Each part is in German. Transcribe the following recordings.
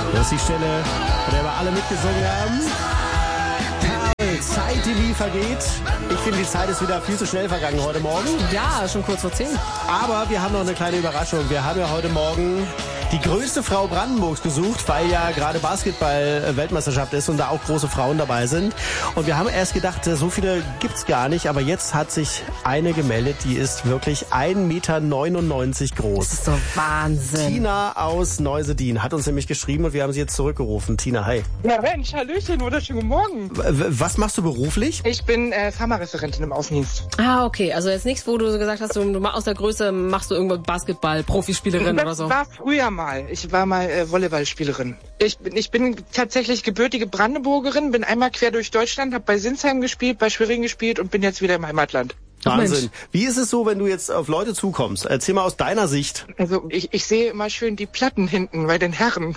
Das ist die Stelle, bei der wir alle mitgesungen haben. Zeit, die nie vergeht. Ich finde, die Zeit ist wieder viel zu schnell vergangen heute Morgen. Ja, schon kurz vor 10. Aber wir haben noch eine kleine Überraschung. Wir haben ja heute Morgen die größte Frau Brandenburgs gesucht, weil ja gerade Basketball-Weltmeisterschaft ist und da auch große Frauen dabei sind. Und wir haben erst gedacht, so viele gibt's gar nicht. Aber jetzt hat sich eine gemeldet, die ist wirklich 1,99 Meter groß. Das ist so Wahnsinn. Tina aus Neusedin hat uns nämlich geschrieben und wir haben sie jetzt zurückgerufen. Tina, hi. Ja Mensch, Hallöchen, wunderschönen guten Morgen. Was machst du beruflich? Ich bin Pharmareferentin im Außendienst. Ah, okay. Also jetzt nichts, wo du so gesagt hast, du aus der Größe machst du irgendwo Basketball-Profispielerin oder so. Das war früher mal. Ich war mal Volleyballspielerin. Ich bin tatsächlich gebürtige Brandenburgerin, bin einmal quer durch Deutschland, habe bei Sinsheim gespielt, bei Schwerin gespielt und bin jetzt wieder im Heimatland. Wahnsinn. Wie ist es so, wenn du jetzt auf Leute zukommst? Erzähl mal aus deiner Sicht. Also ich sehe immer schön die Platten hinten bei den Herren.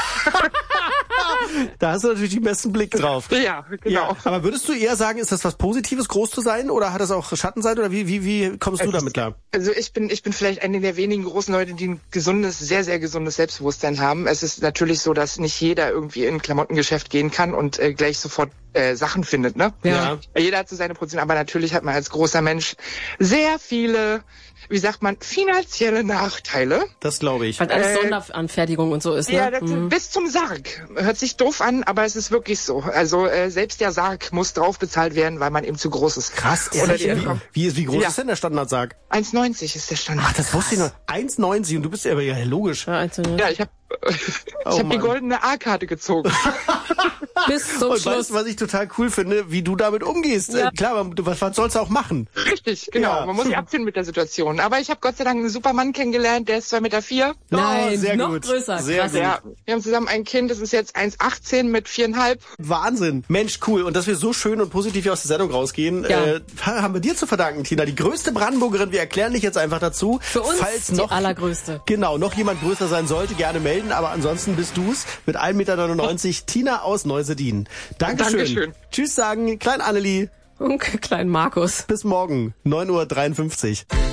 Da hast du natürlich den besten Blick drauf. Ja, genau. Ja, aber würdest du eher sagen, ist das was Positives, groß zu sein, oder hat das auch Schattenseite, oder wie kommst du damit klar? Also ich bin vielleicht eine der wenigen großen Leute, die ein gesundes, sehr, sehr gesundes Selbstbewusstsein haben. Es ist natürlich so, dass nicht jeder irgendwie in ein Klamottengeschäft gehen kann und gleich sofort Sachen findet, ne? Ja. Jeder hat so seine Position, aber natürlich hat man als großer Mensch sehr viele, wie sagt man, finanzielle Nachteile. Das glaube ich. Weil alles Sonderanfertigung und so ist, ne? Ja, bis zum Sarg. Hört sich doof an, aber es ist wirklich so. Also selbst der Sarg muss drauf bezahlt werden, weil man eben zu groß ist. Krass, ehrlich? Wie groß ist denn der Standardsarg? 1,90 ist der Standard. Ach, das wusste ich noch. 1,90 und du bist ja logisch. Ja, Ja, ich habe die goldene A-Karte gezogen. Bis zum Und Schluss. weißt du, was ich total cool finde, wie du damit umgehst? Ja. Klar, was sollst du auch machen? Richtig, genau. Ja. Man muss sich abfinden mit der Situation. Aber ich habe Gott sei Dank einen super Mann kennengelernt, der ist 2,4 Meter. Nein, sehr noch gut. größer. Sehr Krass. gut. Ja, wir haben zusammen ein Kind, das ist jetzt 1,18 mit 4,5. Wahnsinn. Mensch, cool. Und dass wir so schön und positiv hier aus der Sendung rausgehen, Ja. haben wir dir zu verdanken, Tina. Die größte Brandenburgerin. Wir erklären dich jetzt einfach dazu. Für uns Falls die allergrößte. Genau, noch jemand größer sein sollte, gerne melden. Aber ansonsten bist du's mit 1,99 Meter. Tina aus Neusedin. Dankeschön. Tschüss sagen, Klein Anneli. Und kleinen Markus. Bis morgen, 9:53 Uhr.